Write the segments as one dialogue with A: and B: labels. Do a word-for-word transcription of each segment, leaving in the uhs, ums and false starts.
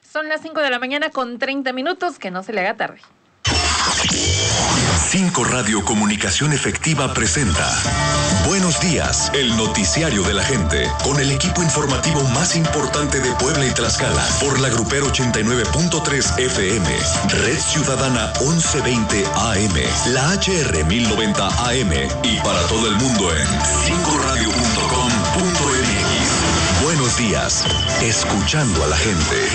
A: Son las cinco de la mañana con treinta minutos, que no se le haga tarde.
B: cinco Radio Comunicación Efectiva presenta Buenos Días, el noticiario de la gente, con el equipo informativo más importante de Puebla y Tlaxcala, por la Grupero ochenta y nueve punto tres F M, Red Ciudadana once veinte A M, la H R mil noventa A M y para todo el mundo en cinco radio punto com punto m x. Buenos días, escuchando a la gente.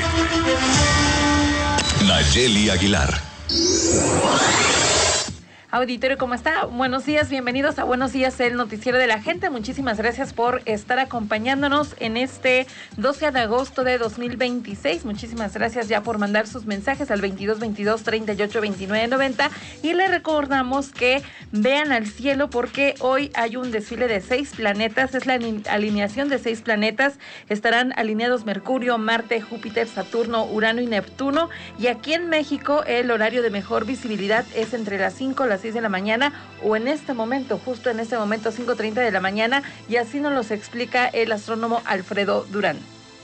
B: Nayeli Aguilar.
A: Auditorio, ¿cómo está? Buenos días, bienvenidos a Buenos Días, el noticiero de la gente. Muchísimas gracias por estar acompañándonos en este doce de agosto de dos mil veintiséis. Muchísimas gracias ya por mandar sus mensajes al veintidós veintidós treinta y ocho veintinueve noventa. Y le recordamos que vean al cielo porque hoy hay un desfile de seis planetas. Es la alineación de seis planetas. Estarán alineados Mercurio, Marte, Júpiter, Saturno, Urano y Neptuno. Y aquí en México el horario de mejor visibilidad es entre las cinco, las seis de la mañana o en este momento, justo en este momento, cinco treinta de la mañana, y así nos los explica el astrónomo Alfredo Durán.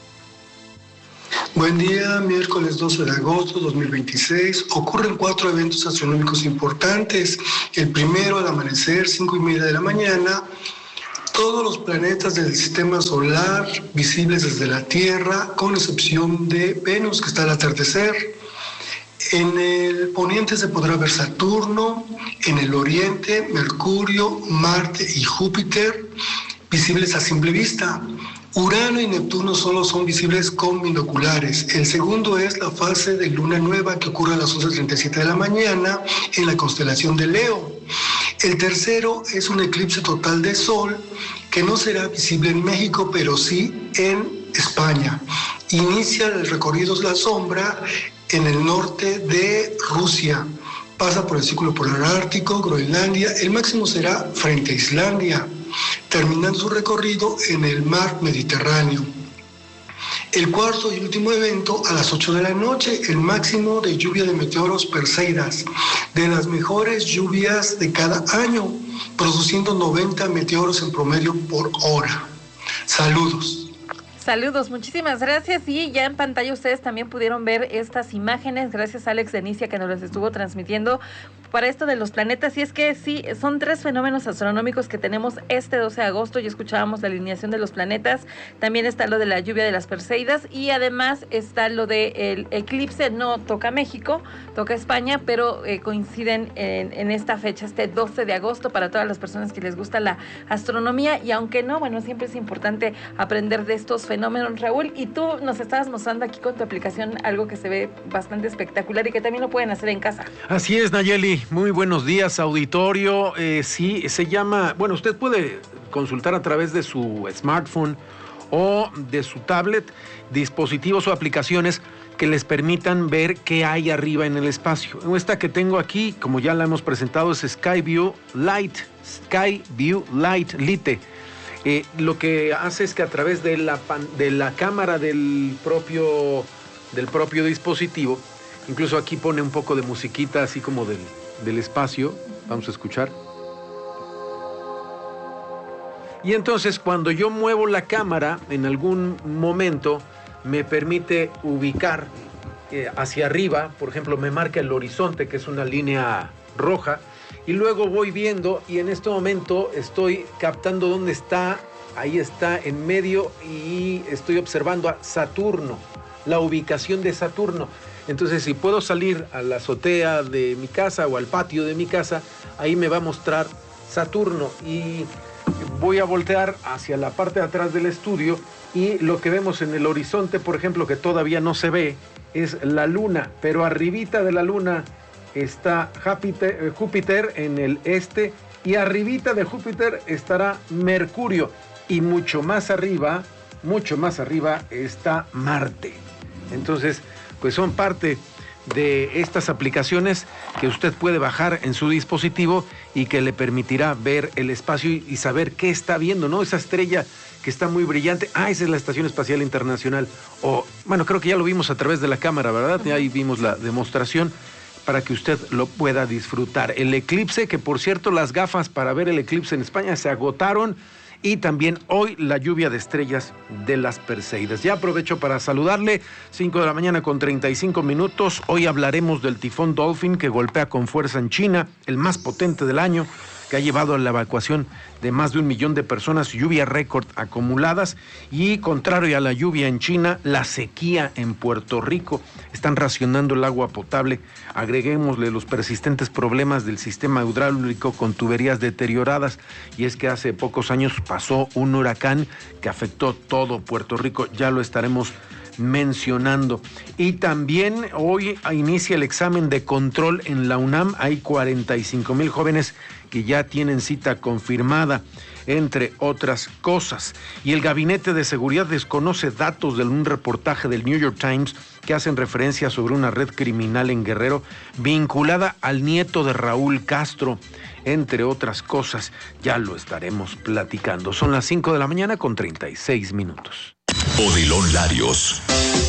C: Buen día, miércoles doce de agosto de dos mil veintiséis. Ocurren cuatro eventos astronómicos importantes. El primero, al amanecer, cinco y media de la mañana, todos los planetas del sistema solar visibles desde la Tierra, con excepción de Venus, que está al atardecer. En el poniente se podrá ver Saturno, en el oriente Mercurio, Marte y Júpiter, visibles a simple vista. Urano y Neptuno solo son visibles con binoculares. El segundo es la fase de luna nueva que ocurre a las once treinta y siete de la mañana en la constelación de Leo. El tercero es un eclipse total de Sol que no será visible en México, pero sí en España. Inicia el recorrido de la sombra en el norte de Rusia. Pasa por el círculo polar ártico, Groenlandia. El máximo será frente a Islandia, terminando su recorrido en el mar Mediterráneo. El cuarto y último evento, a las ocho de la noche, el máximo de lluvia de meteoros Perseidas, de las mejores lluvias de cada año, produciendo noventa meteoros en promedio por hora. Saludos.
A: Saludos, muchísimas gracias. Y ya en pantalla ustedes también pudieron ver estas imágenes, gracias a Alex Denicia que nos las estuvo transmitiendo para esto de los planetas. Y es que sí, son tres fenómenos astronómicos que tenemos este doce de agosto. Ya escuchábamos la alineación de los planetas, también está lo de la lluvia de las Perseidas y además está lo del eclipse. No toca México, toca España, pero eh, coinciden en, en esta fecha, este doce de agosto, para todas las personas que les gusta la astronomía. Y aunque no, bueno, siempre es importante aprender de estos fenómenos. Fenómeno, Raúl, y tú nos estabas mostrando aquí con tu aplicación algo que se ve bastante espectacular y que también lo pueden hacer en casa.
D: Así es, Nayeli, muy buenos días, auditorio. Eh, sí, se llama, bueno, usted puede consultar a través de su smartphone o de su tablet dispositivos o aplicaciones que les permitan ver qué hay arriba en el espacio. Esta que tengo aquí, como ya la hemos presentado, es Skyview Lite, Skyview Lite, Lite. Eh, lo que hace es que a través de la, pan, de la cámara del propio, del propio dispositivo, incluso aquí pone un poco de musiquita así como del, del espacio, vamos a escuchar. Y entonces cuando yo muevo la cámara, en algún momento me permite ubicar eh, hacia arriba, por ejemplo me marca el horizonte, que es una línea roja, y luego voy viendo y en este momento estoy captando dónde está, ahí está en medio y estoy observando a Saturno, la ubicación de Saturno. Entonces si puedo salir a la azotea de mi casa o al patio de mi casa, ahí me va a mostrar Saturno y voy a voltear hacia la parte de atrás del estudio y lo que vemos en el horizonte, por ejemplo, que todavía no se ve, es la luna, pero arribita de la luna está Júpiter, Júpiter en el este y arribita de Júpiter estará Mercurio y mucho más arriba, mucho más arriba está Marte. Entonces, pues son parte de estas aplicaciones que usted puede bajar en su dispositivo y que le permitirá ver el espacio y saber qué está viendo, ¿no? Esa estrella que está muy brillante. Ah, esa es la Estación Espacial Internacional. O, bueno, creo que ya lo vimos a través de la cámara, ¿verdad? Ahí vimos la demostración. para que usted lo pueda disfrutar. El eclipse, que por cierto las gafas para ver el eclipse en España se agotaron y también hoy la lluvia de estrellas de las Perseidas. Ya aprovecho para saludarle, cinco de la mañana con treinta y cinco minutos. Hoy hablaremos del tifón Dolphin que golpea con fuerza en China, el más potente del año, que ha llevado a la evacuación de más de un millón de personas, lluvia récord acumuladas y, contrario a la lluvia en China, la sequía en Puerto Rico. Están racionando el agua potable. Agreguémosle los persistentes problemas del sistema hidráulico con tuberías deterioradas, y es que hace pocos años pasó un huracán que afectó todo Puerto Rico, ya lo estaremos mencionando. Y también hoy inicia el examen de control en la UNAM. Hay cuarenta y cinco mil jóvenes que ya tienen cita confirmada, entre otras cosas. Y el Gabinete de Seguridad desconoce datos de un reportaje del New York Times que hacen referencia sobre una red criminal en Guerrero vinculada al nieto de Raúl Castro, entre otras cosas. Ya lo estaremos platicando. Son las cinco de la mañana con treinta y seis minutos.
B: Odilon Larios.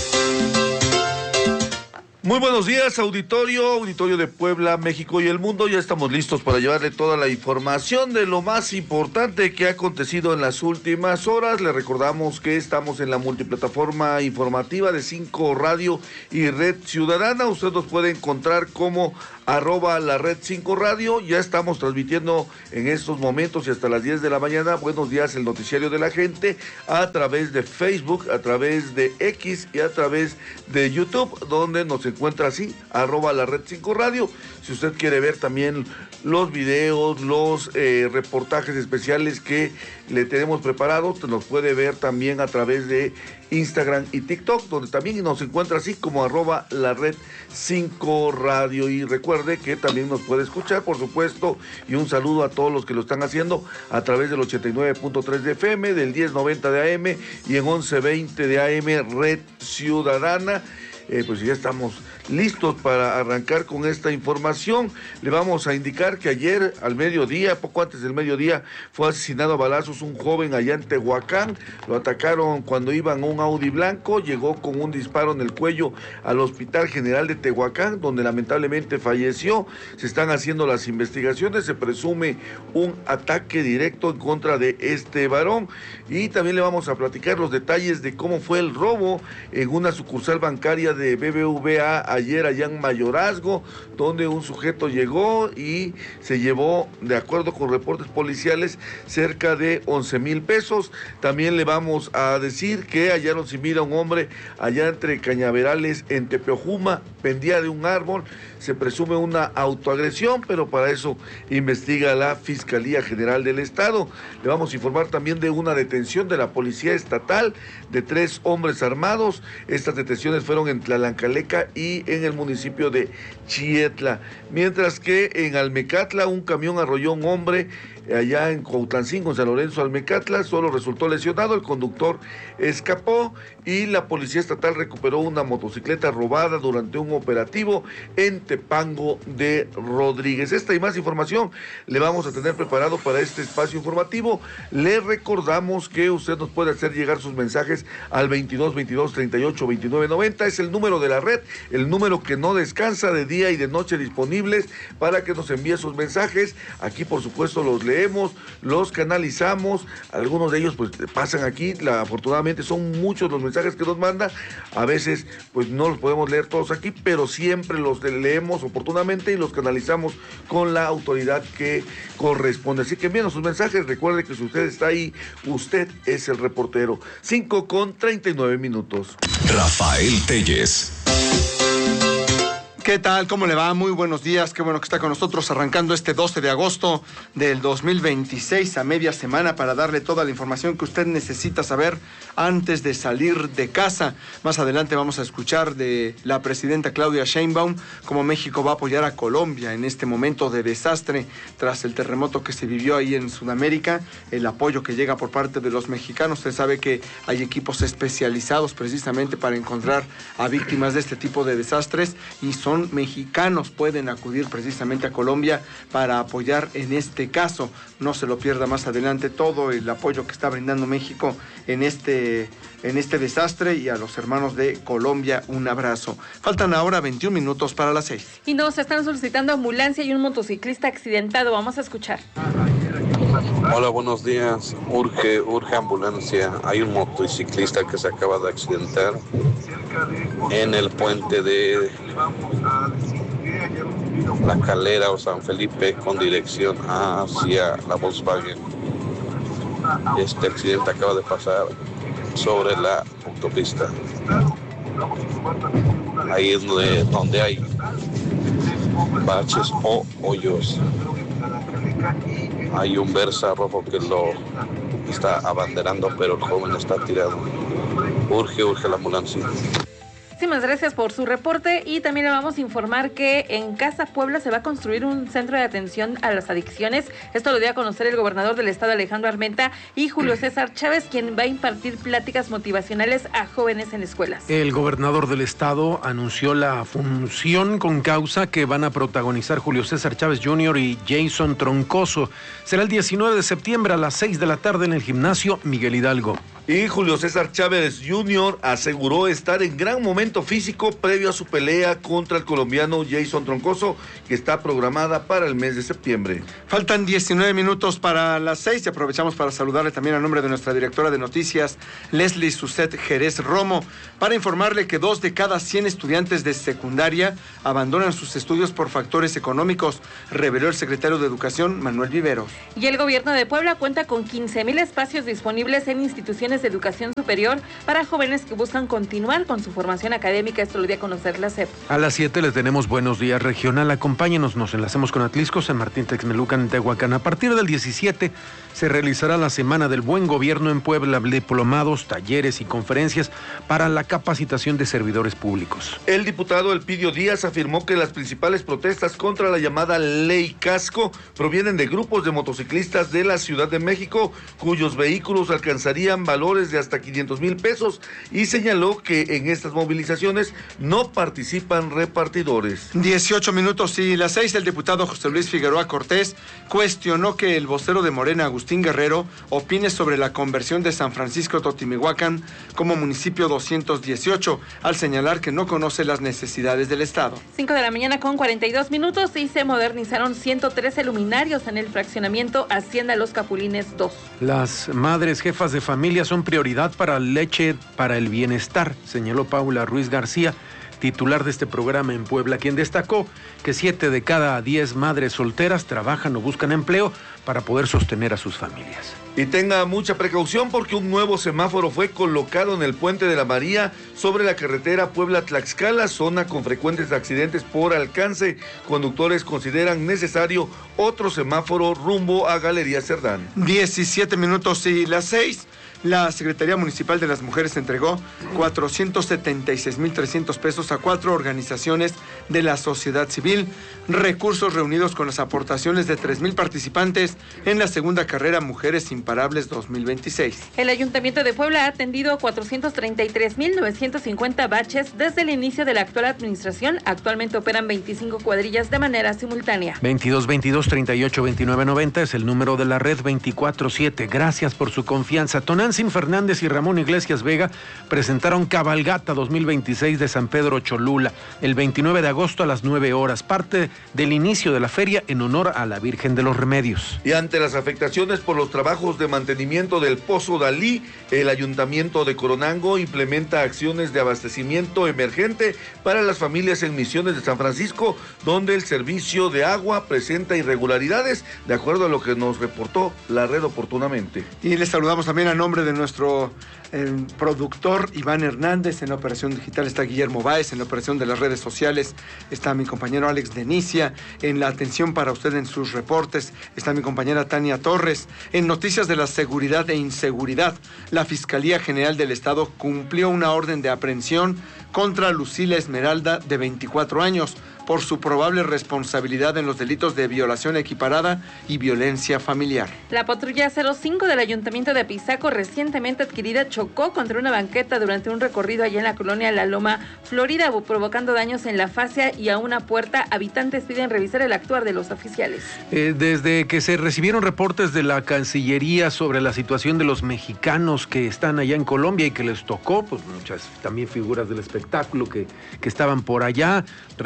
E: Muy buenos días, auditorio, auditorio de Puebla, México y el mundo. Ya estamos listos para llevarle toda la información de lo más importante que ha acontecido en las últimas horas. Le recordamos que estamos en la multiplataforma informativa de cinco Radio y Red Ciudadana. Usted nos puede encontrar como arroba la Red cinco Radio. Ya estamos transmitiendo en estos momentos y hasta las diez de la mañana. Buenos días, el noticiario de la gente, a través de Facebook, a través de X y a través de YouTube, donde nos encuentra así, arroba la Red cinco Radio. Si usted quiere ver también los videos, los eh, reportajes especiales que le tenemos preparados, nos puede ver también a través de Instagram y TikTok, donde también nos encuentra así como arroba la Red cinco Radio. Y recuerde que también nos puede escuchar, por supuesto, y un saludo a todos los que lo están haciendo a través del ochenta y nueve punto tres de F M, del diez noventa de A M y en once veinte de A M Red Ciudadana. Eh, pues ya estamos listos para arrancar con esta información. Le vamos a indicar que ayer al mediodía, poco antes del mediodía, fue asesinado a balazos un joven allá en Tehuacán. Lo atacaron cuando iba en un Audi blanco, llegó con un disparo en el cuello al Hospital General de Tehuacán, donde lamentablemente falleció. Se están haciendo las investigaciones, se presume un ataque directo en contra de este varón. Y también le vamos a platicar los detalles de cómo fue el robo en una sucursal bancaria de B B V A ayer allá en Mayorazgo, donde un sujeto llegó y se llevó, de acuerdo con reportes policiales, cerca de once mil pesos. También le vamos a decir que hallaron sin vida a un hombre allá entre cañaverales en Tepeojuma, pendía de un árbol. Se presume una autoagresión, pero para eso investiga la Fiscalía General del Estado. Le vamos a informar también de una detención de la Policía Estatal de tres hombres armados. Estas detenciones fueron en Tlalancaleca y en el municipio de Chietla. Mientras que en Almecatla un camión arrolló a un hombre allá en Cuautlancingo, en San Lorenzo, Almecatla. Solo resultó lesionado, el conductor escapó y la Policía Estatal recuperó una motocicleta robada durante un operativo en Tepango de Rodríguez. Esta y más información le vamos a tener preparado para este espacio informativo. Le recordamos que usted nos puede hacer llegar sus mensajes al veintidós veintidós treinta y ocho veintinueve noventa. Es el número de la red, el número que no descansa, de día y de noche disponibles para que nos envíe sus mensajes. Aquí, por supuesto, los leemos, los canalizamos. Algunos de ellos pues pasan aquí. La, afortunadamente son muchos los mensajes que nos manda. A veces pues no los podemos leer todos aquí, pero siempre los leemos oportunamente y los canalizamos con la autoridad que corresponde. Así que envíenos sus mensajes. Recuerde que si usted está ahí, usted es el reportero. cinco con treinta y nueve minutos.
B: Rafael Telles.
F: ¿Qué tal? ¿Cómo le va? Muy buenos días. Qué bueno que está con nosotros arrancando este doce de agosto del dos mil veintiséis, a media semana, para darle toda la información que usted necesita saber antes de salir de casa. Más adelante vamos a escuchar de la presidenta Claudia Sheinbaum cómo México va a apoyar a Colombia en este momento de desastre tras el terremoto que se vivió ahí en Sudamérica, el apoyo que llega por parte de los mexicanos. Usted sabe que hay equipos especializados precisamente para encontrar a víctimas de este tipo de desastres, y son mexicanos, pueden acudir precisamente a Colombia para apoyar en este caso. No se lo pierda más adelante todo el apoyo que está brindando México en este, en este desastre, y a los hermanos de Colombia un abrazo. Faltan ahora veintiún minutos para las seis.
A: Y nos están solicitando ambulancia y un motociclista accidentado. Vamos a escuchar.
G: Hola, buenos días. Urge, urge ambulancia. Hay un motociclista que se acaba de accidentar en el puente de La Calera o San Felipe con dirección hacia la Volkswagen. Este accidente acaba de pasar sobre la autopista. Ahí es donde, donde hay baches o hoyos. Hay un Versa rojo que lo está abanderando, pero el joven está tirado. Urge, urge la ambulancia.
A: Muchísimas gracias por su reporte y también le vamos a informar que en Casa Puebla se va a construir un centro de atención a las adicciones. Esto lo dio a conocer el gobernador del estado, Alejandro Armenta, y Julio César Chávez, quien va a impartir pláticas motivacionales a jóvenes en escuelas.
D: El gobernador del estado anunció la función con causa que van a protagonizar Julio César Chávez junior y Jason Troncoso. Será el diecinueve de septiembre a las seis de la tarde en el gimnasio Miguel Hidalgo.
E: Y Julio César Chávez junior aseguró estar en gran momento físico previo a su pelea contra el colombiano Jason Troncoso, que está programada para el mes de septiembre.
F: Faltan diecinueve minutos para las seis y aprovechamos para saludarle también a nombre de nuestra directora de noticias, Leslie Suset Jerez Romo, para informarle que dos de cada cien estudiantes de secundaria abandonan sus estudios por factores económicos, reveló el secretario de Educación, Manuel Viveros.
A: Y el gobierno de Puebla cuenta con quince mil espacios disponibles en instituciones de educación superior para jóvenes que buscan continuar con su formación académica. Esto lo dio a conocer la S E P.
D: A las siete les tenemos Buenos Días Regional. Acompáñenos, nos enlacemos con Atlisco, San Martín Texmelucan, Tehuacán. A partir del diecisiete se realizará la Semana del Buen Gobierno en Puebla, diplomados, talleres y conferencias para la capacitación de servidores públicos.
E: El diputado Elpidio Díaz afirmó que las principales protestas contra la llamada Ley Casco provienen de grupos de motociclistas de la Ciudad de México, cuyos vehículos alcanzarían valores de hasta quinientos mil pesos, y señaló que en estas movilizaciones no participan repartidores.
F: dieciocho minutos y las seis, el diputado José Luis Figueroa Cortés cuestionó que el vocero de Morena, Agustín Guerrero, opine sobre la conversión de San Francisco Totimihuacán como municipio doscientos dieciocho, al señalar que no conoce las necesidades del Estado.
A: cinco de la mañana con cuarenta y dos minutos y se modernizaron ciento trece luminarios en el fraccionamiento Hacienda Los Capulines dos.
D: Las madres jefas de familia son prioridad para Leche para el Bienestar, señaló Paula Ruiz García, titular de este programa en Puebla, quien destacó que siete de cada diez madres solteras trabajan o buscan empleo para poder sostener a sus familias.
E: Y tenga mucha precaución porque un nuevo semáforo fue colocado en el Puente de la María sobre la carretera Puebla-Tlaxcala, zona con frecuentes accidentes por alcance. Conductores consideran necesario otro semáforo rumbo a Galería Cerdán.
F: diecisiete minutos y las seis. La Secretaría Municipal de las Mujeres entregó cuatrocientos setenta y seis mil trescientos pesos a cuatro organizaciones de la sociedad civil, recursos reunidos con las aportaciones de tres mil participantes en la segunda carrera Mujeres Imparables dos mil veintiséis.
A: El Ayuntamiento de Puebla ha atendido cuatrocientos treinta y tres mil novecientos cincuenta baches desde el inicio de la actual administración. Actualmente operan veinticinco cuadrillas de manera simultánea.
D: veintidós veintidós treinta y ocho veintinueve noventa es el número de la red veinticuatro siete. Gracias por su confianza. Tonantzin Fernández y Ramón Iglesias Vega presentaron Cabalgata dos mil veintiséis de San Pedro Cholula el veintinueve de agosto a las nueve horas, parte del inicio de la feria en honor a la Virgen de los Remedios.
E: Y ante las afectaciones por los trabajos de mantenimiento del Pozo Dalí, el Ayuntamiento de Coronango implementa acciones de abastecimiento emergente para las familias en Misiones de San Francisco, donde el servicio de agua presenta irregularidades, de acuerdo a lo que nos reportó la red oportunamente.
F: Y les saludamos también a nombre de nuestro eh, productor Iván Hernández. En la operación digital está Guillermo Báez, en la operación de las redes sociales está mi compañero Alex Denicia, en la atención para usted en sus reportes está mi compañera Tania Torres. En noticias de la seguridad e inseguridad, la Fiscalía General del Estado cumplió una orden de aprehensión contra Lucila Esmeralda, de veinticuatro años, por su probable responsabilidad en los delitos de violación equiparada y violencia familiar.
A: La patrulla cero cinco del Ayuntamiento de Apizaco, recientemente adquirida, chocó contra una banqueta durante un recorrido allá en la colonia La Loma, Florida, provocando daños en la fascia y a una puerta. Habitantes piden revisar el actuar de los oficiales.
D: Eh, desde que se recibieron reportes de la Cancillería sobre la situación de los mexicanos que están allá en Colombia y que les tocó, pues muchas también figuras del espectáculo que, que estaban por allá, reportaron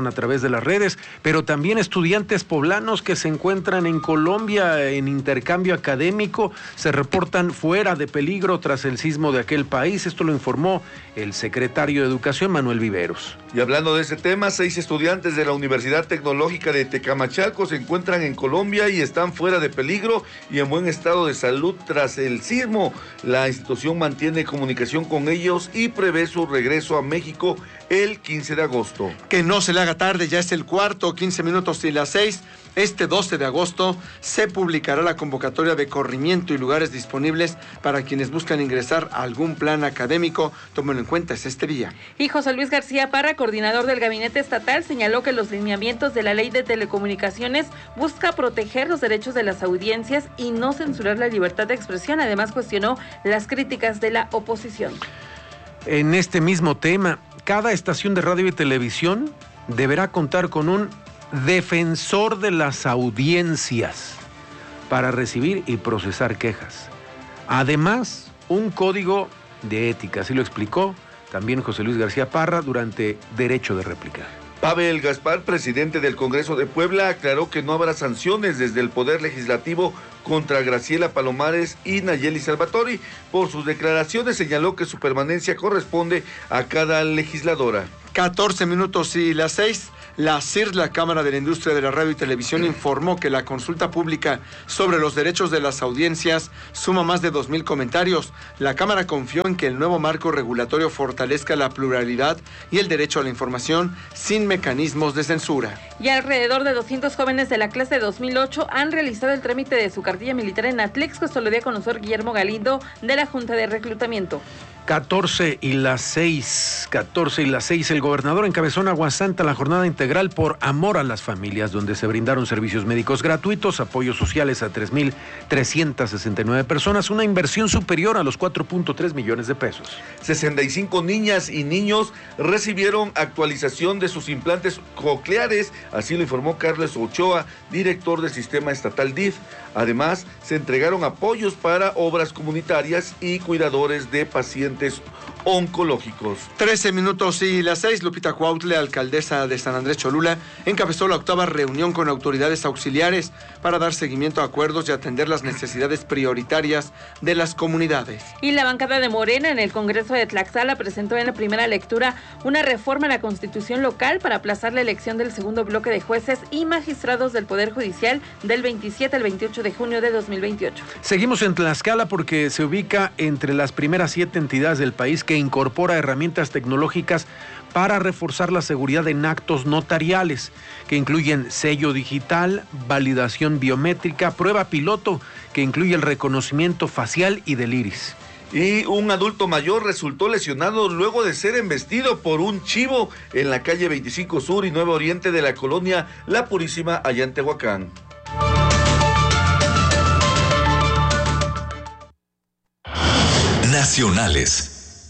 D: reportaron a través de las redes, pero también estudiantes poblanos que se encuentran en Colombia en intercambio académico se reportan fuera de peligro tras el sismo de aquel país. Esto lo informó el secretario de Educación, Manuel Viveros.
E: Y hablando de ese tema, seis estudiantes de la Universidad Tecnológica de Tecamachalco se encuentran en Colombia y están fuera de peligro y en buen estado de salud tras el sismo. La institución mantiene comunicación con ellos y prevé su regreso a México el quince de agosto.
F: Que no se le haga tarde, ya es el cuarto, quince minutos y las seis. Este doce de agosto se publicará la convocatoria de corrimiento y lugares disponibles para quienes buscan ingresar a algún plan académico. Tómenlo en cuenta, es este día.
A: Y José Luis García Parra, coordinador del Gabinete Estatal, señaló que los lineamientos de la Ley de Telecomunicaciones busca proteger los derechos de las audiencias y no censurar la libertad de expresión. Además, cuestionó las críticas de la oposición.
D: En este mismo tema, cada estación de radio y televisión deberá contar con un defensor de las audiencias para recibir y procesar quejas. Además, un código de ética, así lo explicó también José Luis García Parra durante Derecho de Réplica.
E: Pavel Gaspar, presidente del Congreso de Puebla, aclaró que no habrá sanciones desde el Poder Legislativo contra Graciela Palomares y Nayeli Salvatori. Por sus declaraciones señaló que su permanencia corresponde a cada legisladora.
F: catorce minutos y las seis. La C I R, la Cámara de la Industria de la Radio y Televisión, informó que la consulta pública sobre los derechos de las audiencias suma más de dos mil comentarios. La Cámara confió en que el nuevo marco regulatorio fortalezca la pluralidad y el derecho a la información sin mecanismos de censura.
A: Y alrededor de doscientos jóvenes de la clase de dos mil ocho han realizado el trámite de su cartilla militar en Atlixco. Esto lo dio a conocer Guillermo Galindo de la Junta de Reclutamiento.
D: catorce y las seis, catorce y las seis, el gobernador encabezó en Aguasanta la jornada integral por amor a las familias, donde se brindaron servicios médicos gratuitos, apoyos sociales a tres mil trescientas sesenta y nueve personas, una inversión superior a los cuatro punto tres millones de pesos.
E: sesenta y cinco niñas y niños recibieron actualización de sus implantes cocleares, así lo informó Carlos Ochoa, director del Sistema Estatal D I F. Además, se entregaron apoyos para obras comunitarias y cuidadores de pacientes oncológicos.
F: trece minutos y las seis. Lupita Cuautle, alcaldesa de San Andrés Cholula, encabezó la octava reunión con autoridades auxiliares para dar seguimiento a acuerdos y atender las necesidades prioritarias de las comunidades.
A: Y la bancada de Morena en el Congreso de Tlaxcala presentó en la primera lectura una reforma a la Constitución local para aplazar la elección del segundo bloque de jueces y magistrados del Poder Judicial del veintisiete al veintiocho de junio de dos mil veintiocho.
D: Seguimos en Tlaxcala porque se ubica entre las primeras siete entidades del país que incorpora herramientas tecnológicas para reforzar la seguridad en actos notariales, que incluyen sello digital, validación biométrica, prueba piloto, que incluye el reconocimiento facial y del iris.
E: Y un adulto mayor resultó lesionado luego de ser embestido por un chivo en la calle veinticinco Sur y nueve Oriente de la colonia La Purísima, allá en Tehuacán.
B: Nacionales.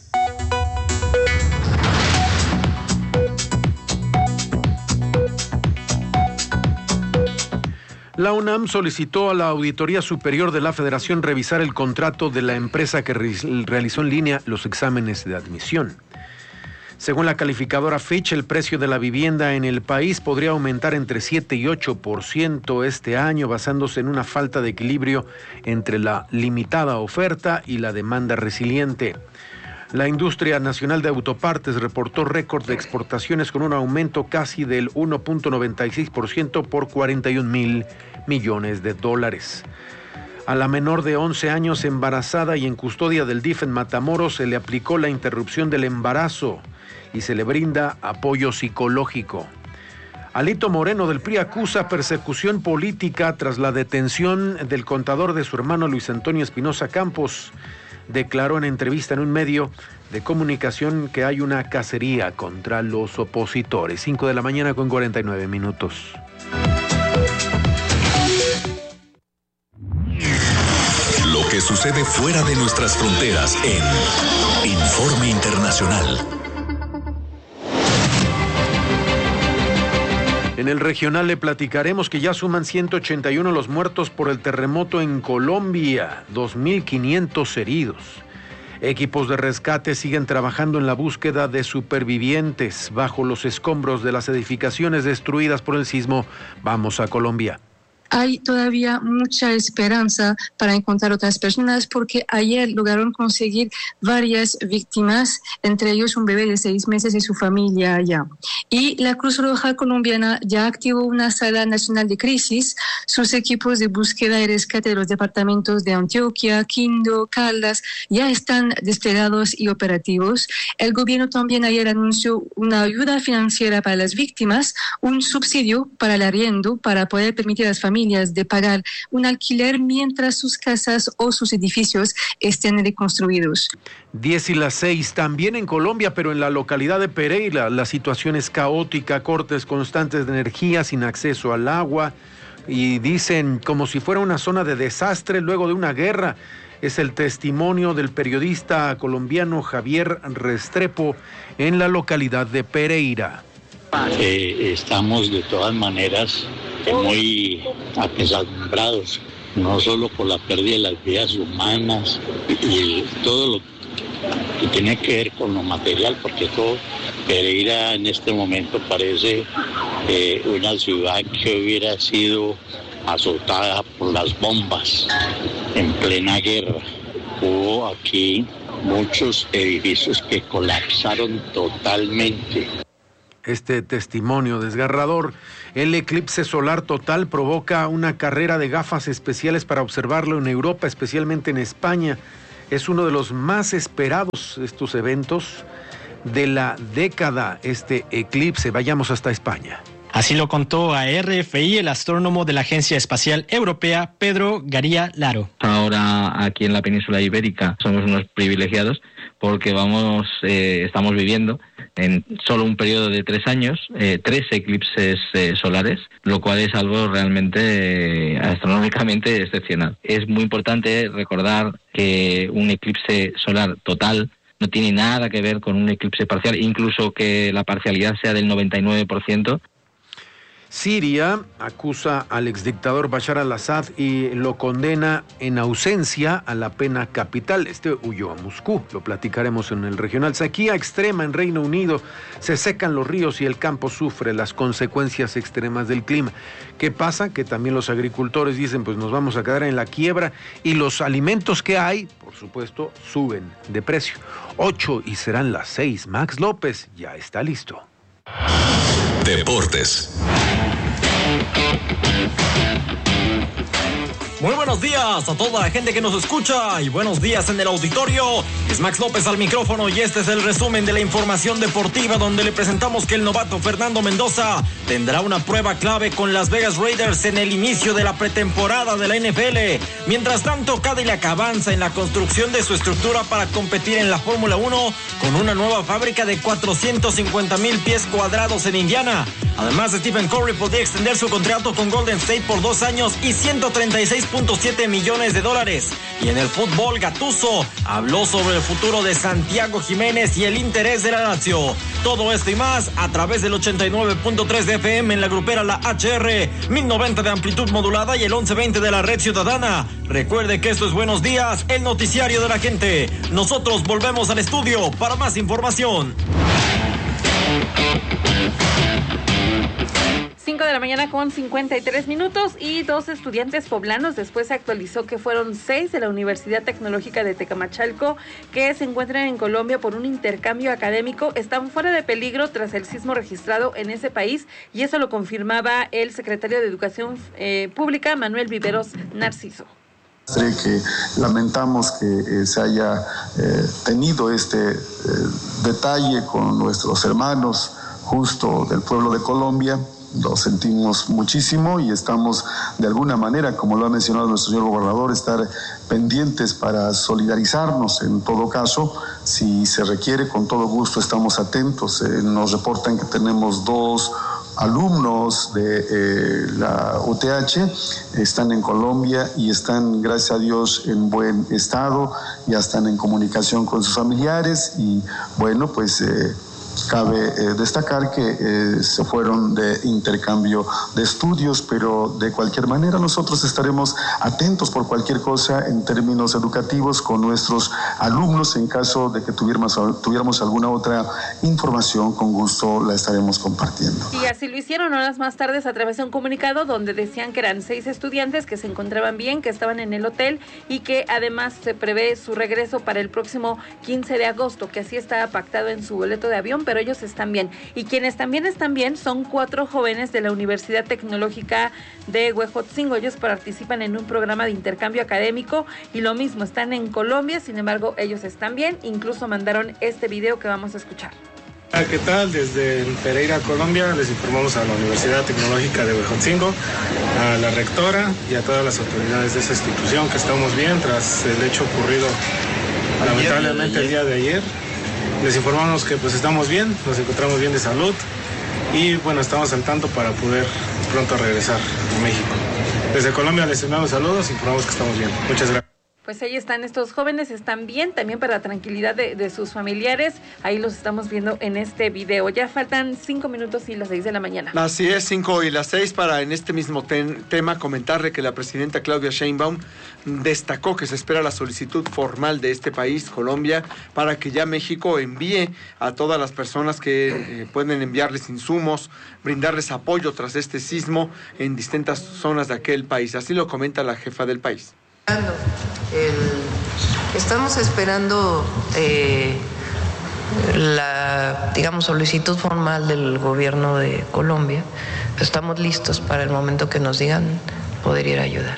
D: La UNAM solicitó a la Auditoría Superior de la Federación revisar el contrato de la empresa que re- realizó en línea los exámenes de admisión. Según la calificadora Fitch, el precio de la vivienda en el país podría aumentar entre siete y ocho por ciento este año, basándose en una falta de equilibrio entre la limitada oferta y la demanda resiliente. La industria nacional de autopartes reportó récord de exportaciones con un aumento casi del uno punto noventa y seis por ciento por cuarenta y un mil millones de dólares. A la menor de once años embarazada y en custodia del D I F en Matamoros se le aplicó la interrupción del embarazo y se le brinda apoyo psicológico. Alito Moreno del P R I acusa persecución política tras la detención del contador de su hermano Luis Antonio Espinosa Campos. Declaró en entrevista en un medio de comunicación que hay una cacería contra los opositores. cinco de la mañana con cuarenta y nueve minutos.
B: Lo que sucede fuera de nuestras fronteras en Informe Internacional.
D: En el regional le platicaremos que ya suman ciento ochenta y uno los muertos por el terremoto en Colombia, dos mil quinientos heridos. Equipos de rescate siguen trabajando en la búsqueda de supervivientes bajo los escombros de las edificaciones destruidas por el sismo. Vamos a Colombia.
H: Hay todavía mucha esperanza para encontrar otras personas porque ayer lograron conseguir varias víctimas, entre ellos un bebé de seis meses y su familia allá. Y la Cruz Roja colombiana ya activó una sala nacional de crisis. Sus equipos de búsqueda y rescate de los departamentos de Antioquia, Quindío, Caldas ya están desplegados y operativos. El gobierno también ayer anunció una ayuda financiera para las víctimas, un subsidio para el arriendo para poder permitir a las familias de pagar un alquiler mientras sus casas o sus edificios estén reconstruidos.
D: diez y las seis, también en Colombia, pero en la localidad de Pereira, la situación es caótica, cortes constantes de energía, sin acceso al agua, y dicen como si fuera una zona de desastre luego de una guerra. Es el testimonio del periodista colombiano Javier Restrepo en la localidad de Pereira.
I: Eh, estamos de todas maneras muy apesadumbrados, no solo por la pérdida de las vidas humanas y todo lo que tiene que ver con lo material, porque todo Pereira en este momento parece eh, una ciudad que hubiera sido azotada por las bombas en plena guerra. Hubo aquí muchos edificios que colapsaron totalmente.
D: Este testimonio desgarrador. El eclipse solar total provoca una carrera de gafas especiales para observarlo en Europa, especialmente en España. Es uno de los más esperados estos eventos de la década, este eclipse. Vayamos hasta España.
J: Así lo contó a R F I el astrónomo de la Agencia Espacial Europea, Pedro Garía Laro.
K: Ahora aquí en la península ibérica somos unos privilegiados porque vamos, eh, estamos viviendo en solo un periodo de tres años, eh, tres eclipses eh, solares, lo cual es algo realmente eh, astronómicamente excepcional. Es muy importante recordar que un eclipse solar total no tiene nada que ver con un eclipse parcial, incluso que la parcialidad sea del noventa y nueve por ciento.
D: Siria acusa al exdictador Bashar al-Assad y lo condena en ausencia a la pena capital. Este huyó a Moscú, lo platicaremos en el regional. Sequía extrema en Reino Unido, se secan los ríos y el campo sufre las consecuencias extremas del clima. ¿Qué pasa? Que también los agricultores dicen, pues nos vamos a quedar en la quiebra y los alimentos que hay, por supuesto, suben de precio. Ocho y serán las seis. Max López ya está listo.
B: Deportes.
J: Muy buenos días a toda la gente que nos escucha y buenos días en el auditorio. Es Max López al micrófono y este es el resumen de la información deportiva donde le presentamos que el novato Fernando Mendoza tendrá una prueba clave con Las Vegas Raiders en el inicio de la pretemporada de la N F L. Mientras tanto, Cadillac avanza en la construcción de su estructura para competir en la Fórmula uno con una nueva fábrica de cuatrocientos cincuenta mil pies cuadrados en Indiana. Además, Stephen Curry podría extender su contrato con Golden State por dos años y ciento treinta y seis punto siete millones de dólares. Y en el fútbol, Gattuso habló sobre el futuro de Santiago Jiménez y el interés de la Lazio. Todo esto y más a través del ochenta y nueve punto tres de F M en la grupera La H R, mil noventa de amplitud modulada y el once veinte de la red ciudadana. Recuerde que esto es Buenos Días, el noticiario de la gente. Nosotros volvemos al estudio para más información.
A: cinco de la mañana con cincuenta y tres minutos y dos estudiantes poblanos. Después se actualizó que fueron seis de la Universidad Tecnológica de Tecamachalco que se encuentran en Colombia por un intercambio académico. Están fuera de peligro tras el sismo registrado en ese país y eso lo confirmaba el secretario de Educación eh, Pública, Manuel Viveros Narciso.
L: Que lamentamos que eh, se haya eh, tenido este eh, detalle con nuestros hermanos justo del pueblo de Colombia. Lo sentimos muchísimo y estamos de alguna manera, como lo ha mencionado nuestro señor gobernador, estar pendientes para solidarizarnos en todo caso. Si se requiere, con todo gusto estamos atentos. Eh, nos reportan que tenemos dos alumnos de eh, la U T H, están en Colombia y están, gracias a Dios, en buen estado, ya están en comunicación con sus familiares y bueno, pues... Eh, Cabe eh, destacar que eh, se fueron de intercambio de estudios, pero de cualquier manera nosotros estaremos atentos por cualquier cosa en términos educativos con nuestros alumnos. En caso de que tuviéramos, tuviéramos alguna otra información, con gusto la estaremos compartiendo.
A: Y así lo hicieron horas más tarde a través de un comunicado donde decían que eran seis estudiantes que se encontraban bien, que estaban en el hotel y que además se prevé su regreso para el próximo quince de agosto, que así estaba pactado en su boleto de avión, pero ellos están bien. Y quienes también están bien son cuatro jóvenes de la Universidad Tecnológica de Huejotzingo. Ellos participan en un programa de intercambio académico y lo mismo, están en Colombia, sin embargo, ellos están bien. Incluso mandaron este video que vamos a escuchar.
M: ¿Qué tal? Desde Pereira, Colombia, les informamos a la Universidad Tecnológica de Huejotzingo, a la rectora y a todas las autoridades de esa institución que estamos bien tras el hecho ocurrido lamentablemente el día de ayer. Les informamos que pues estamos bien, nos encontramos bien de salud y bueno, estamos al tanto para poder pronto regresar a México. Desde Colombia les enviamos saludos y informamos que estamos bien. Muchas gracias.
A: Pues ahí están, estos jóvenes están bien, también para la tranquilidad de, de sus familiares. Ahí los estamos viendo en este video. Ya faltan cinco minutos y las seis de la mañana.
F: Así es, cinco y las seis, para en este mismo ten, tema comentarle que la presidenta Claudia Sheinbaum destacó que se espera la solicitud formal de este país, Colombia, para que ya México envíe a todas las personas que eh, pueden enviarles insumos, brindarles apoyo tras este sismo en distintas zonas de aquel país. Así lo comenta la jefa del país.
N: El, estamos esperando eh, la, digamos, solicitud formal del gobierno de Colombia. Estamos listos para el momento que nos digan poder ir a ayudar.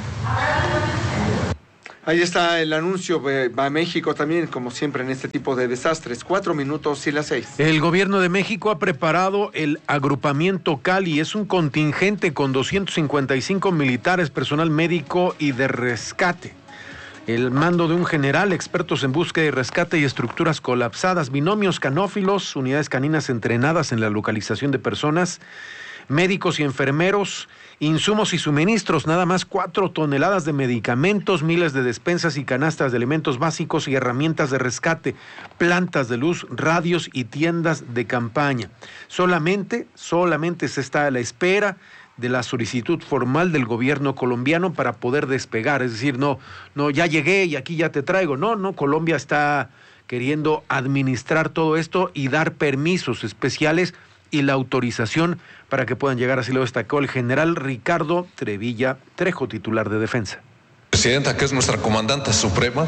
F: Ahí está el anuncio. Va a México también, como siempre en este tipo de desastres. Cuatro minutos y las seis.
D: El gobierno de México ha preparado el agrupamiento Cali. Es un contingente con doscientos cincuenta y cinco militares, personal médico y de rescate. El mando de un general, expertos en búsqueda y rescate y estructuras colapsadas, binomios canófilos, unidades caninas entrenadas en la localización de personas, médicos y enfermeros, insumos y suministros, nada más cuatro toneladas de medicamentos, miles de despensas y canastas de elementos básicos y herramientas de rescate, plantas de luz, radios y tiendas de campaña. Solamente, solamente se está a la espera de la solicitud formal del gobierno colombiano para poder despegar. Es decir, no, no, ya llegué y aquí ya te traigo. No, no, Colombia está queriendo administrar todo esto y dar permisos especiales y la autorización para que puedan llegar, así lo destacó el general Ricardo Trevilla Trejo, titular de Defensa.
O: Presidenta, que es nuestra comandante suprema,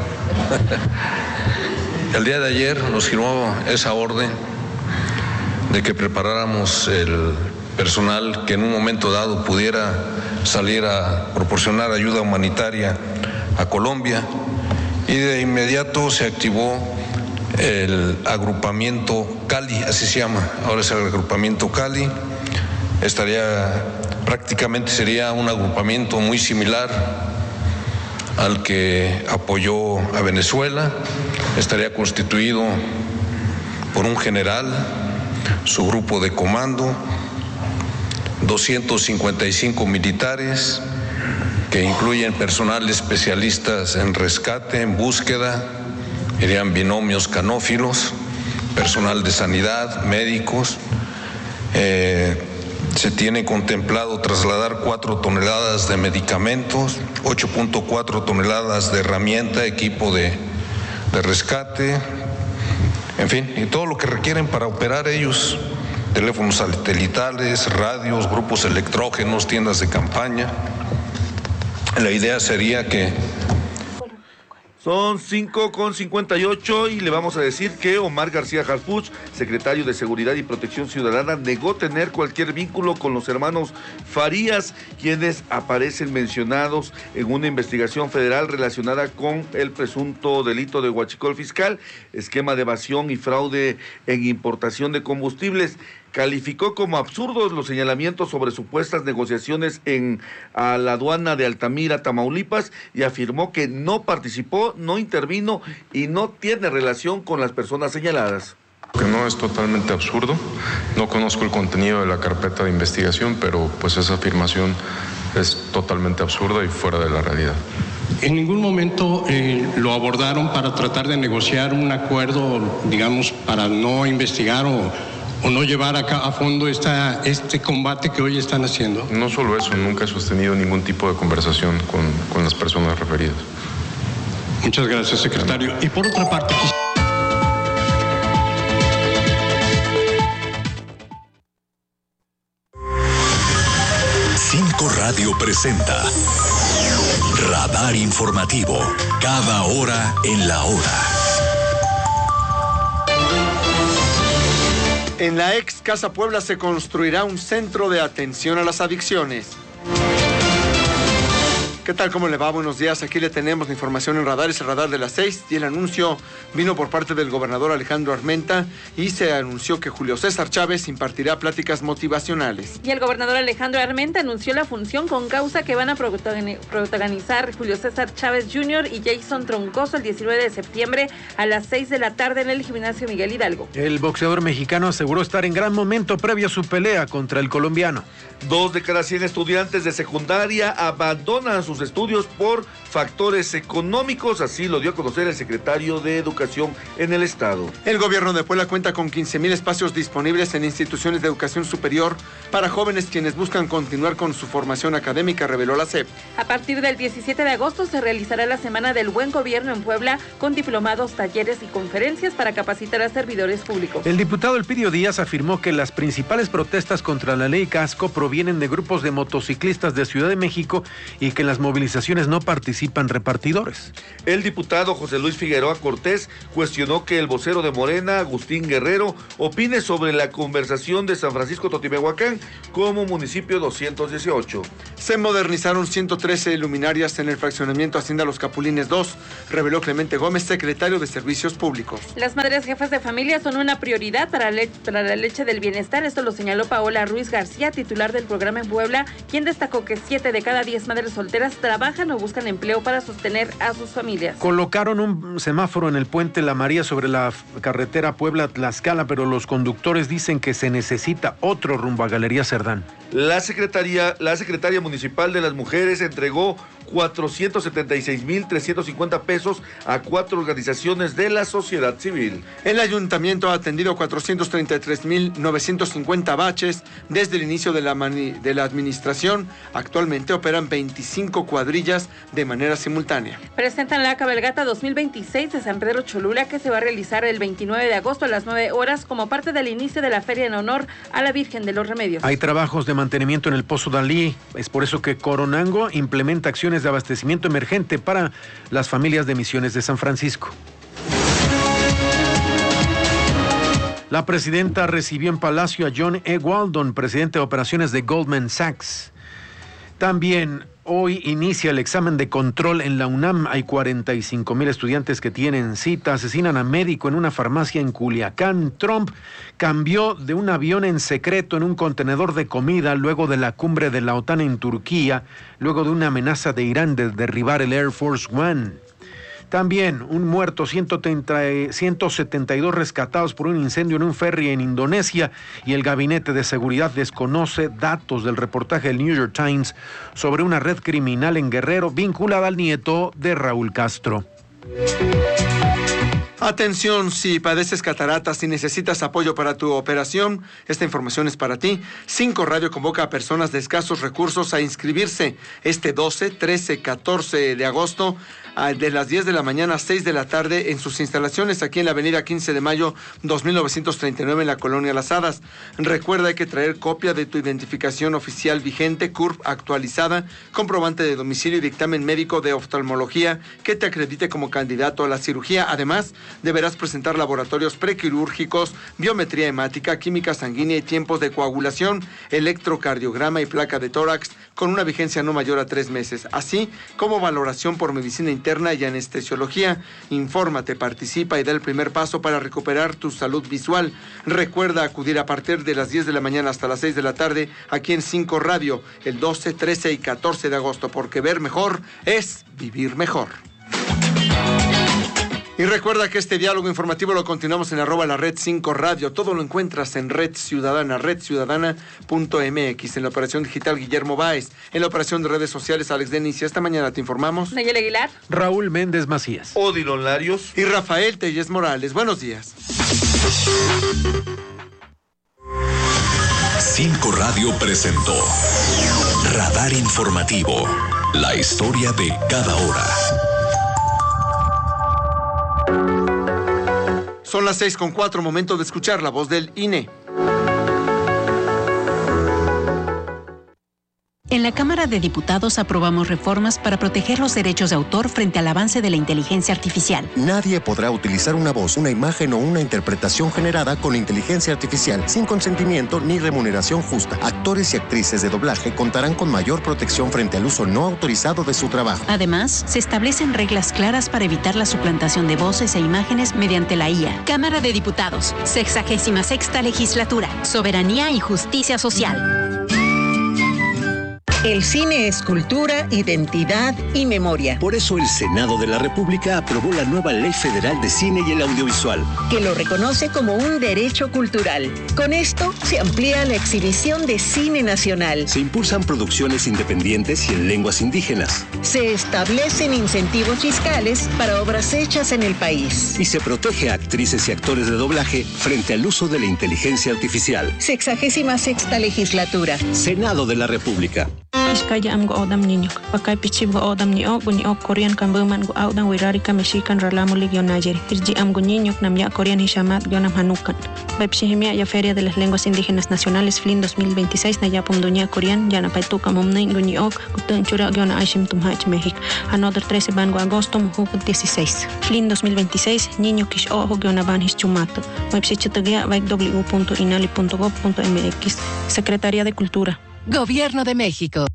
O: el día de ayer nos firmó esa orden de que preparáramos el personal que en un momento dado pudiera salir a proporcionar ayuda humanitaria a Colombia, y de inmediato se activó el agrupamiento Cali, así se llama, ahora es el agrupamiento Cali. Estaría, prácticamente sería un agrupamiento muy similar al que apoyó a Venezuela. Estaría constituido por un general, su grupo de comando, doscientos cincuenta y cinco militares, que incluyen personal especialistas en rescate, en búsqueda, irían binomios canófilos, personal de sanidad, médicos. Eh, se tiene contemplado trasladar cuatro toneladas de medicamentos, ocho punto cuatro toneladas de herramienta, equipo de, de rescate, en fin, y todo lo que requieren para operar ellos, teléfonos satelitales, radios, grupos electrógenos, tiendas de campaña. La idea sería que...
E: Son cinco con cincuenta y ocho y le vamos a decir que Omar García Harfuch, secretario de Seguridad y Protección Ciudadana, negó tener cualquier vínculo con los hermanos Farías, quienes aparecen mencionados en una investigación federal relacionada con el presunto delito de huachicol fiscal, esquema de evasión y fraude en importación de combustibles. Calificó como absurdos los señalamientos sobre supuestas negociaciones en a la aduana de Altamira, Tamaulipas, y afirmó que no participó, no intervino y no tiene relación con las personas señaladas.
P: Que no, es totalmente absurdo. No conozco el contenido de la carpeta de investigación, pero pues esa afirmación es totalmente absurda y fuera de la realidad.
Q: En ningún momento eh, lo abordaron para tratar de negociar un acuerdo, digamos, para no investigar o, o no llevar a, a fondo esta, este combate que hoy están haciendo.
P: No solo eso, nunca he sostenido ningún tipo de conversación con, con las personas referidas.
Q: Muchas gracias, secretario. Y por otra parte...
B: Cinco Radio presenta Radar Informativo, cada hora en la hora.
F: En la ex Casa Puebla se construirá un centro de atención a las adicciones. ¿Qué tal? ¿Cómo le va? Buenos días. Aquí le tenemos la información en Radar, es el Radar de las seis, y el anuncio vino por parte del gobernador Alejandro Armenta y se anunció que Julio César Chávez impartirá pláticas motivacionales.
A: Y el gobernador Alejandro Armenta anunció la función con causa que van a protagonizar Julio César Chávez junior y Jason Troncoso el diecinueve de septiembre a las seis de la tarde en el gimnasio Miguel Hidalgo.
D: El boxeador mexicano aseguró estar en gran momento previo a su pelea contra el colombiano.
E: Dos de cada cien estudiantes de secundaria abandonan sus estudios por factores económicos, así lo dio a conocer el secretario de Educación en el estado.
F: El gobierno de Puebla cuenta con quince mil espacios disponibles en instituciones de educación superior para jóvenes quienes buscan continuar con su formación académica, reveló la S E P.
A: A partir del diecisiete de agosto se realizará la Semana del Buen Gobierno en Puebla con diplomados, talleres y conferencias para capacitar a servidores públicos.
D: El diputado Elpidio Díaz afirmó que las principales protestas contra la ley Casco provienen de grupos de motociclistas de Ciudad de México y que en las movilizaciones no participan repartidores.
E: El diputado José Luis Figueroa Cortés cuestionó que el vocero de Morena, Agustín Guerrero, opine sobre la conversación de San Francisco Totimehuacán como municipio doscientos dieciocho.
F: Se modernizaron ciento trece luminarias en el fraccionamiento Hacienda Los Capulines dos, reveló Clemente Gómez, secretario de Servicios Públicos.
A: Las madres jefas de familia son una prioridad para, le para la leche del bienestar, esto lo señaló Paola Ruiz García, titular del programa en Puebla, quien destacó que siete de cada diez madres solteras trabajan o buscan empleo para sostener a sus familias.
D: Colocaron un semáforo en el puente La María sobre la carretera Puebla-Tlaxcala, pero los conductores dicen que se necesita otro rumbo a Galería Cerdán.
E: La secretaria, la secretaria municipal de las mujeres entregó cuatrocientos setenta y seis mil trescientos cincuenta pesos a cuatro organizaciones de la sociedad civil.
F: El ayuntamiento ha atendido cuatrocientos treinta y tres mil novecientos cincuenta baches desde el inicio de la, de la administración. Actualmente operan veinticinco cuadrillas de manera simultánea.
A: Presentan la cabalgata dos mil veintiséis de San Pedro Cholula, que se va a realizar el veintinueve de agosto a las nueve horas como parte del inicio de la feria en honor a la Virgen de los Remedios.
D: Hay trabajos de mantenimiento en el Pozo Dalí, es por eso que Coronango implementa acciones de abastecimiento emergente para las familias de Misiones de San Francisco. La presidenta recibió en Palacio a John E. Waldon, presidente de operaciones de Goldman Sachs. También hoy inicia el examen de control en la UNAM. Hay cuarenta y cinco mil estudiantes que tienen cita. Asesinan a médico en una farmacia en Culiacán. Trump cambió de un avión en secreto en un contenedor de comida luego de la cumbre de la OTAN en Turquía, luego de una amenaza de Irán de derribar el Air Force One. También un muerto, ciento setenta y dos rescatados por un incendio en un ferry en Indonesia, y el Gabinete de Seguridad desconoce datos del reportaje del New York Times sobre una red criminal en Guerrero vinculada al nieto de Raúl Castro.
F: Atención, si padeces cataratas y necesitas apoyo para tu operación, esta información es para ti. Cinco Radio convoca a personas de escasos recursos a inscribirse este doce, trece, catorce de agosto de las diez de la mañana a seis de la tarde en sus instalaciones aquí en la avenida quince de mayo dos mil novecientos treinta y nueve en la colonia Las Hadas. Recuerda, hay que traer copia de tu identificación oficial vigente, C U R P actualizada, comprobante de domicilio y dictamen médico de oftalmología que te acredite como candidato a la cirugía. Además, deberás presentar laboratorios prequirúrgicos, biometría hemática, química sanguínea y tiempos de coagulación, electrocardiograma y placa de tórax con una vigencia no mayor a tres meses, así como valoración por medicina interna y anestesiología. Infórmate, participa y da el primer paso para recuperar tu salud visual. Recuerda acudir a partir de las diez de la mañana hasta las seis de la tarde aquí en cinco Radio el doce, trece y catorce de agosto, porque ver mejor es vivir mejor. Y recuerda que este diálogo informativo lo continuamos en arroba la red cinco radio. Todo lo encuentras en Red Ciudadana, red ciudadana punto m x. En la operación digital, Guillermo Báez. En la operación de redes sociales, Alex Denis. Y esta mañana te informamos
A: Nayel Aguilar,
D: Raúl Méndez Macías,
E: Odilon Larios
F: y Rafael Telles Morales. Buenos días.
B: Cinco Radio presentó Radar Informativo, la historia de cada hora.
F: Son las seis con cuatro, momento de escuchar la voz del I N E.
R: En la Cámara de Diputados aprobamos reformas para proteger los derechos de autor frente al avance de la inteligencia artificial.
S: Nadie podrá utilizar una voz, una imagen o una interpretación generada con inteligencia artificial sin consentimiento ni remuneración justa. Actores y actrices de doblaje contarán con mayor protección frente al uso no autorizado de su trabajo.
R: Además, se establecen reglas claras para evitar la suplantación de voces e imágenes mediante la I A. Cámara de Diputados, sexagésima sexta legislatura, soberanía y justicia social.
T: El cine es cultura, identidad y memoria.
U: Por eso el Senado de la República aprobó la nueva Ley Federal de Cine y el Audiovisual,
T: que lo reconoce como un derecho cultural. Con esto se amplía la exhibición de cine nacional.
U: Se impulsan producciones independientes y en lenguas indígenas.
T: Se establecen incentivos fiscales para obras hechas en el país.
U: Y se protege a actrices y actores de doblaje frente al uso de la inteligencia artificial.
T: Sexagésima sexta legislatura.
U: Senado de la República.
V: Iskaya am go odam niño, pakai pichib go odam niño, guño Korean kambuman go audan wirarika mexican ralamo ligio Niger. Irji am go niño namya Korean hishamat gionam hanukan. Baipshihimia ya Feria de las Lenguas Indígenas Nacionales Flin dos mil veintiséis na yapum dunia Korean yana paituka momnei guño gutun chura giona aishim tumhach México. Another trece van go agosto muhuk dieciséis. Flin dos mil veintiséis niño kish ojo giona van his chumato. Baipshichitagia baik w punto inali punto gov punto m x. Secretaría de Cultura.
R: Gobierno de México.